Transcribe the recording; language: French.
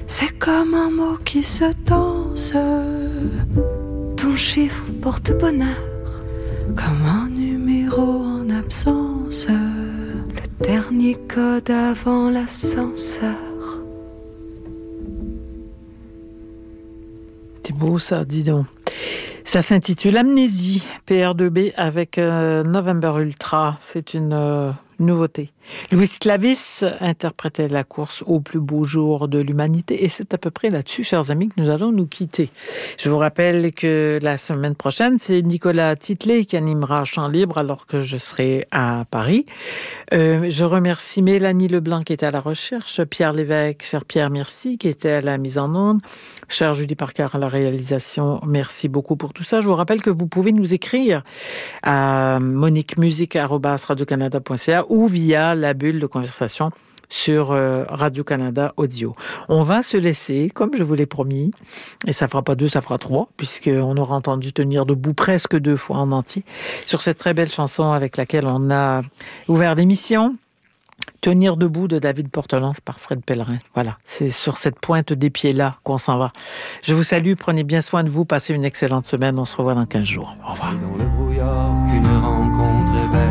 C'est comme un mot qui se danse. Ton chiffre porte bonheur, comme un numéro en absence. Le dernier code avant l'ascenseur. C'est beau ça, dis donc. Ça s'intitule Amnésie, PR2B avec November Ultra. C'est une nouveauté. Louis Clavis interprétait la course au plus beau jour de l'humanité et c'est à peu près là-dessus, chers amis, que nous allons nous quitter. Je vous rappelle que la semaine prochaine, c'est Nicolas Titley qui animera Chant Libre alors que je serai à Paris. Je remercie Mélanie Leblanc qui était à la recherche, Pierre Lévesque, cher Pierre, merci, qui était à la mise en onde, cher Julie Parker à la réalisation, merci beaucoup pour tout ça. Je vous rappelle que vous pouvez nous écrire à moniquemusique@radiocanada.ca ou via la bulle de conversation sur Radio-Canada Audio. On va se laisser, comme je vous l'ai promis, et ça fera pas 2, ça fera 3, puisqu'on aura entendu Tenir debout presque 2 fois en entier, sur cette très belle chanson avec laquelle on a ouvert l'émission. Tenir debout de David Portelance par Fred Pellerin. Voilà, c'est sur cette pointe des pieds-là qu'on s'en va. Je vous salue, prenez bien soin de vous, passez une excellente semaine, on se revoit dans 15 jours. Au revoir.